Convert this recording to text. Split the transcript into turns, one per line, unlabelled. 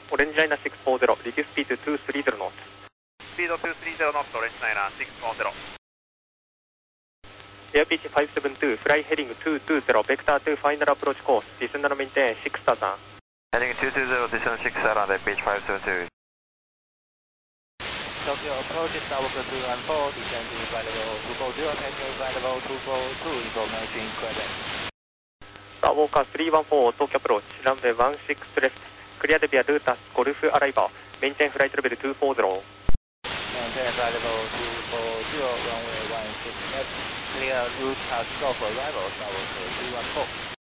オレンジライナー640、リデューススピード230ノット。
スピード230ノット、オレンジライナー640。
エアピーチ572、フライヘディング220、ベクター2ファイナルアプローチコース、ディセンダーメインテン6000。
Heading 220, descend 6000 at pitch 572.
Tokyo approach, Starwalker 214, descending flight level 240, taking flight level 242, information credit.
Starwalker 314, Tokyo approach, runway 16 left, clear the via Lutas, Golf arrival, maintain flight level 240.
Maintain flight level 240, runway 16 left, clear Lutas, Golf arrival, Starwalker 314.